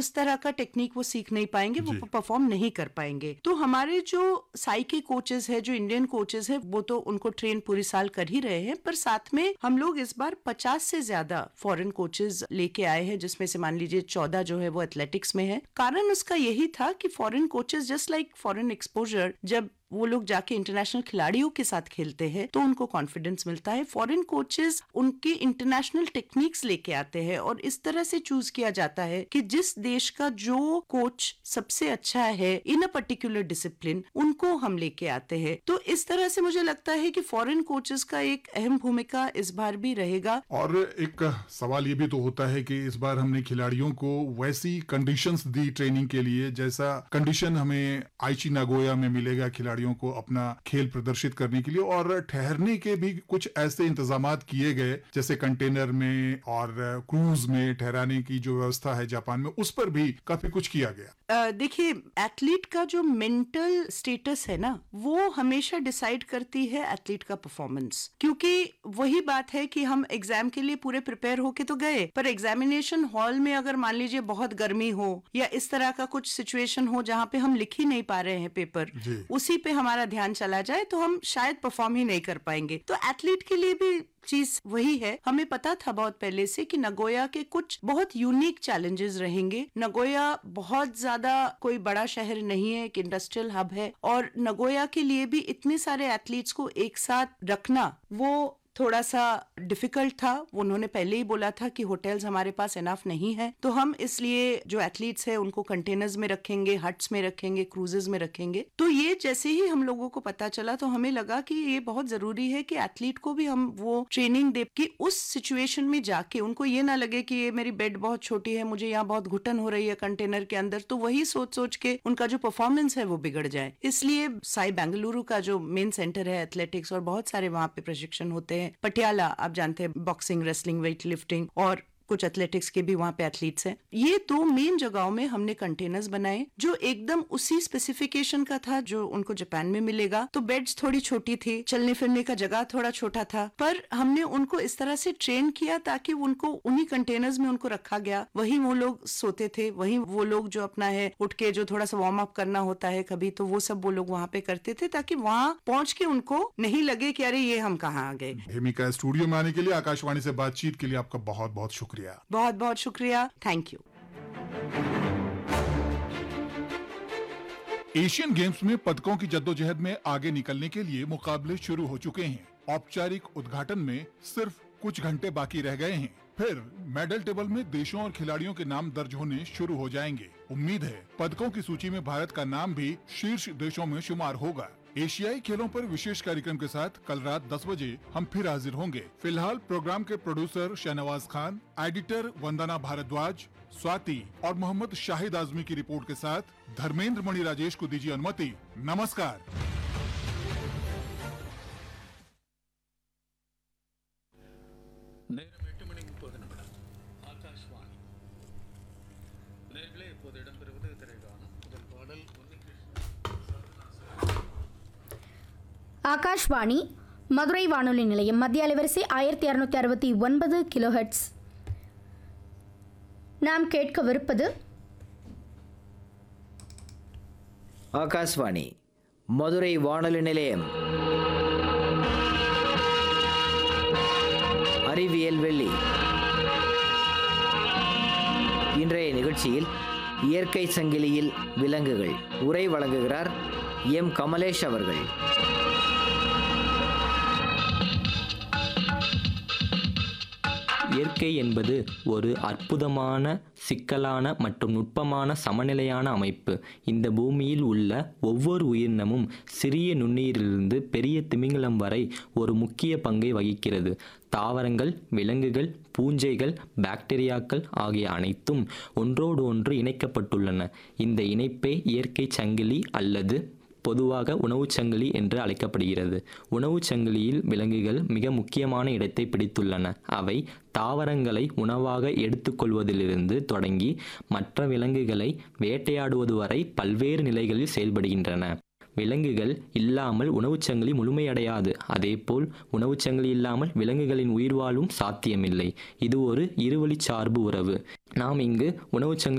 उस तरह का टेक्निक वो सीख नहीं पाएंगे, वो जी। परफॉर्म नहीं कर पाएंगे। तो हमारे जो साइकी कोचेस है, जो इंडियन कोचेस है, वो तो उनको ट्रेन पूरी साल कर ही रहे हैं, पर साथ में हम लोग इस बार 50 से ज्यादा फॉरेन कोचेस लेके आए हैं, जिसमें से मान लीजिए 14 जो है वो एथलेटिक्स में है। कारण उसका यही था कि foreign coaches just like foreign exposure, जब वो लोग जाके इंटरनेशनल खिलाड़ियों के साथ खेलते हैं तो उनको कॉन्फिडेंस मिलता है। फॉरेन कोचेस उनकी इंटरनेशनल टेक्निक्स लेके आते हैं और इस तरह से चूज किया जाता है कि जिस देश का जो कोच सबसे अच्छा है इन अ पर्टिकुलर डिसिप्लिन, उनको हम लेके आते हैं। तो इस तरह से मुझे लगता है कि फॉरेन कोचेस का एक अहम भूमिका इस बार भी रहेगा। और एक सवाल ये भी तो होता है कि इस बार हमने खिलाड़ियों को वैसी कंडीशंस दी ट्रेनिंग के लिए जैसा कंडीशन हमें आइची नागोया में मिलेगा खिलाड़ियों को अपना खेल प्रदर्शित करने के लिए, और ठहरने के भी कुछ ऐसे इंतजामात किए गए जैसे कंटेनर में और क्रूज में ठहराने की जो व्यवस्था है जापान में, उस पर भी काफी कुछ किया गया। देखिए, एथलीट का जो मेंटल स्टेटस है ना, वो हमेशा डिसाइड करती है एथलीट का परफॉर्मेंस। क्योंकि वही बात है कि हम एग्जाम के लिए पूरे प्रिपेयर होके तो गए, पर एग्जामिनेशन हॉल में अगर मान लीजिए बहुत गर्मी हो या इस तरह का कुछ सिचुएशन हो जहाँ पे हम लिख ही नहीं पा रहे हैं पेपर, उसी पे हमारा ध्यान चला जाए तो हम शायद परफॉर्म ही नहीं कर पाएंगे। तो एथलीट के लिए भी चीज वही है। हमें पता था बहुत पहले से कि नगोया के कुछ बहुत यूनिक चैलेंजेस रहेंगे। नगोया बहुत ज्यादा कोई बड़ा शहर नहीं है, एक इंडस्ट्रियल हब है, और नगोया के लिए भी इतने सारे एथलीट्स को एक साथ रखना वो थोड़ा सा डिफिकल्ट था। उन्होंने पहले ही बोला था कि होटल्स हमारे पास इनफ नहीं है, तो हम इसलिए जो एथलीट्स है उनको कंटेनर्स में रखेंगे, हट्स में रखेंगे, क्रूजेस में रखेंगे। तो ये जैसे ही हम लोगों को पता चला तो हमें लगा कि ये बहुत जरूरी है कि एथलीट को भी हम वो ट्रेनिंग दे कि उस सिचुएशन में जाके उनको ये ना लगे कि ये मेरी बेड बहुत छोटी है, मुझे यहाँ बहुत घुटन हो रही है कंटेनर के अंदर, तो वही सोच सोच के उनका जो परफॉर्मेंस है वो बिगड़ जाए। इसलिए साई बेंगलुरु का जो मेन सेंटर है एथलेटिक्स, और बहुत सारे वहाँ पे प्रशिक्षण होते हैं। पटियाला आप जानते हैं, बॉक्सिंग, रेसलिंग, वेट लिफ्टिंग और कुछ एथलेटिक्स के भी वहाँ पे एथलीट्स हैं। ये दो मेन जगहों में हमने कंटेनर्स बनाए जो एकदम उसी स्पेसिफिकेशन का था जो उनको जापान में मिलेगा। तो बेड्स थोड़ी छोटी थी, चलने फिरने का जगह थोड़ा छोटा था, पर हमने उनको इस तरह से ट्रेन किया ताकि उनको उन्हीं कंटेनर्स में उनको रखा गया। वहीं वो लोग सोते थे, वहीं वो लोग जो अपना है उठ के जो थोड़ा सा वार्म अप करना होता है कभी, तो वो सब वो लोग वहाँ पे करते थे ताकि वहाँ पहुंच के उनको नहीं लगे कि अरे ये हम कहाँ आ गए। भूमिका स्टूडियो में आने के लिए, आकाशवाणी से बातचीत के लिए आपका बहुत बहुत शुक्रिया। बहुत बहुत शुक्रिया, थैंक यू। एशियन गेम्स में पदकों की जद्दोजहद में आगे निकलने के लिए मुकाबले शुरू हो चुके हैं। औपचारिक उद्घाटन में सिर्फ कुछ घंटे बाकी रह गए हैं, फिर मेडल टेबल में देशों और खिलाड़ियों के नाम दर्ज होने शुरू हो जाएंगे। उम्मीद है पदकों की सूची में भारत का नाम भी शीर्ष देशों में शुमार होगा। एशियाई खेलों पर विशेष कार्यक्रम के साथ कल रात 10 बजे हम फिर हाजिर होंगे। फिलहाल प्रोग्राम के प्रोड्यूसर शहनवाज खान, एडिटर वंदना भारद्वाज, स्वाति और मोहम्मद शाहिद आजमी की रिपोर्ट के साथ धर्मेंद्र मणि राजेश को दीजिए अनुमति। नमस्कार। ஆகாஷ்வாணி மதுரை வானொலி நிலையம், மத்திய அலைவரிசை 1669 கிலோஹெர்ட்ஸ். நாம் கேட்கவிருப்பது ஆகாஷ்வாணி மதுரை வானொலி நிலையம். அறிவியல் வெள்ளி. இன்றைய நிகழ்ச்சியில் இயற்கை சங்கிலியில் விலங்குகள் உரை வழங்குகிறார் எம் கமலேஷ் அவர்கள். இயற்கை என்பது ஒரு அற்புதமான, சிக்கலான மற்றும் நுட்பமான சமநிலையான அமைப்பு. இந்த பூமியில் உள்ள ஒவ்வொரு உயிரினமும் சிறிய நுண்ணுயிரிலிருந்து பெரிய திமிங்கலம் வரை ஒரு முக்கிய பங்கை வகிக்கிறது. தாவரங்கள், விலங்குகள், பூஞ்சைகள், பாக்டீரியாக்கள் ஆகிய அனைத்தும் ஒன்றோடு ஒன்று இணைக்கப்பட்டுள்ளன. இந்த இணைப்பே இயற்கை சங்கிலி அல்லது பொதுவாக உணவுச் சங்கிலி என்று அழைக்கப்படுகிறது. உணவுச் சங்கிலியில் விலங்குகள் மிக முக்கியமான இடத்தை பிடித்துள்ளன. அவை தாவரங்களை உணவாக எடுத்துக்கொள்வதிலிருந்து தொடங்கி மற்ற விலங்குகளை வேட்டையாடுவது வரை பல்வேறு நிலைகளில் செயல்படுகின்றன. விலங்குகள் இல்லாமல் உணவுச் சங்கிலி முழுமையடையாது. அதேபோல் உணவுச் சங்கிலி இல்லாமல் விலங்குகளின் உயிர் வாழும் சாத்தியமில்லை. இது ஒரு இருவழி சார்பு உறவு. நாம் இங்கு உணவுச் சங்கிலி